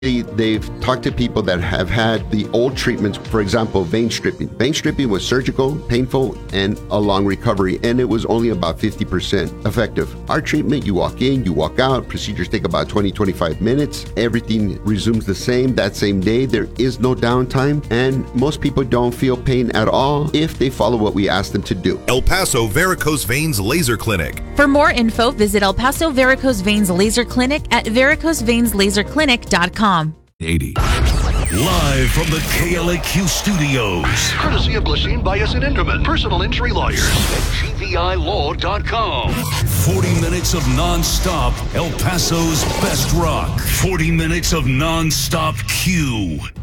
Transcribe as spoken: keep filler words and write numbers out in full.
They, they've talked to people that have had the old treatments, for example, vein stripping. Vein stripping was surgical, painful, and a long recovery, and it was only about fifty percent effective. Our treatment, you walk in, you walk out, procedures take about twenty, twenty-five minutes. Everything resumes the same that same day. There is no downtime, and most people don't feel pain at all if they follow what we ask them to do. El Paso Varicose Veins Laser Clinic. For more info, visit El Paso Varicose Veins Laser Clinic at varicose veins laser clinic dot com. eighty. Live from the K L A Q studios. Courtesy of Glacine, Bias, and Inderman, personal injury lawyers at G V I law dot com. forty minutes of non-stop El Paso's best rock. forty minutes of non-stop Q.